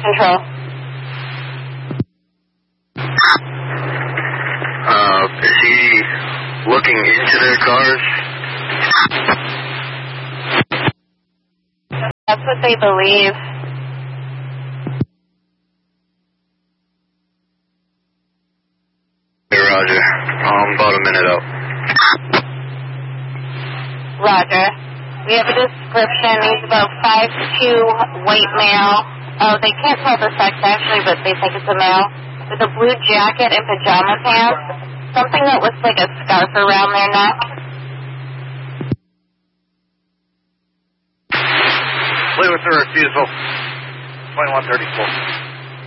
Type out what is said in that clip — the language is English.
Control. Is he looking into their cars? That's what they believe. Hey, Roger. About a minute out. Roger. We have a description. He's about 5'2", white male. Oh, they can't tell the sex actually, but they think it's a male. With a blue jacket and pajama pants. Something that looks like a scarf around their neck. Play with the refusal. 2134.